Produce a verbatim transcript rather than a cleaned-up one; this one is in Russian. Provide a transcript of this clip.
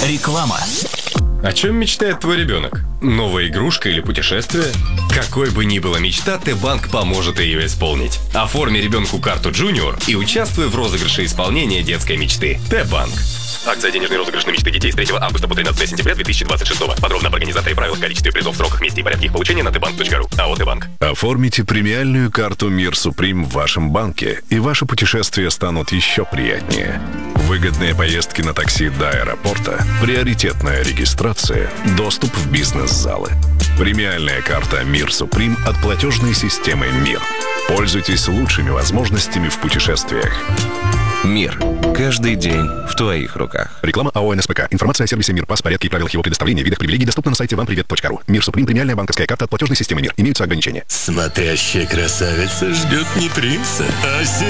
Реклама. О чем мечтает твой ребенок? Новая игрушка или путешествие? Какой бы ни была мечта, Т-банк поможет ее исполнить. Оформи ребенку карту Junior и участвуй в розыгрыше исполнения детской мечты. Т-банк. Акция «Денежный розыгрыш на мечты детей» с третьего августа по тринадцатое сентября две тысячи двадцать шестого. Подробно об организаторе, правилах, количестве призов, сроках, месте и порядке их получения на тбанк точка ру. АО «Т-банк». Оформите премиальную карту «Мир Суприм» в вашем банке, и ваши путешествия станут еще приятнее. Выгодные поездки на такси до аэропорта, приоритетная регистрация, доступ в бизнес-залы. Премиальная карта «Мир Суприм» от платежной системы «Мир». Пользуйтесь лучшими возможностями в путешествиях. Мир. Каждый день в твоих руках. Реклама АО «эн эс пэ ка». Информация о сервисе «Мир», пас, порядке и правилах его предоставления, видах привилегий доступна на сайте вам привет точка ру. «Мир Суприм» — премиальная банковская карта от платежной системы «Мир». Имеются ограничения. Смотрящая красавица ждет не принца, а